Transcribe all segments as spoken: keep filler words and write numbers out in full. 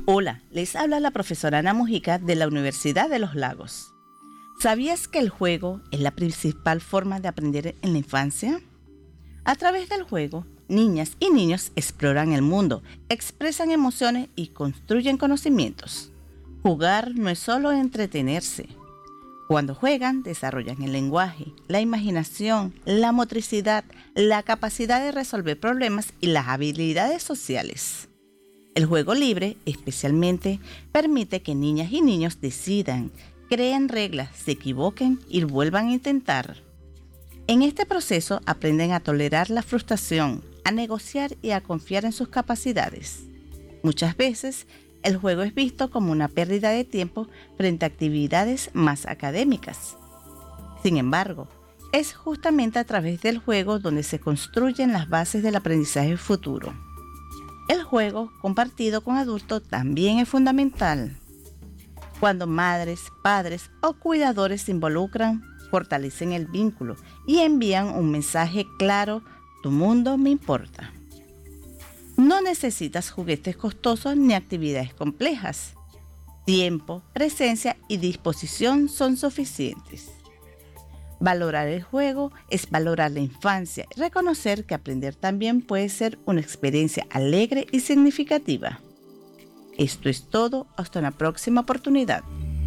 Hola, les habla la profesora Ana Mujica de la Universidad de los Lagos. ¿Sabías que el juego es la principal forma de aprender en la infancia? A través del juego, niñas y niños exploran el mundo, expresan emociones y construyen conocimientos. Jugar no es solo entretenerse. Cuando juegan, desarrollan el lenguaje, la imaginación, la motricidad, la capacidad de resolver problemas y las habilidades sociales. El juego libre, especialmente, permite que niñas y niños decidan, creen reglas, se equivoquen y vuelvan a intentar. En este proceso aprenden a tolerar la frustración, a negociar y a confiar en sus capacidades. Muchas veces, el juego es visto como una pérdida de tiempo frente a actividades más académicas. Sin embargo, es justamente a través del juego donde se construyen las bases del aprendizaje futuro. El juego compartido con adultos también es fundamental. Cuando madres, padres o cuidadores se involucran, fortalecen el vínculo y envían un mensaje claro: tu mundo me importa. No necesitas juguetes costosos ni actividades complejas. Tiempo, presencia y disposición son suficientes. Valorar el juego es valorar la infancia y reconocer que aprender también puede ser una experiencia alegre y significativa. Esto es todo, hasta una próxima oportunidad.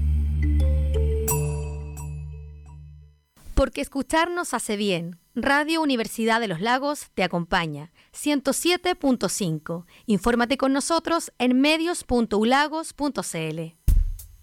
Porque escucharnos hace bien. Radio Universidad de los Lagos te acompaña. ciento siete punto cinco. Infórmate con nosotros en medios punto u lagos punto c l.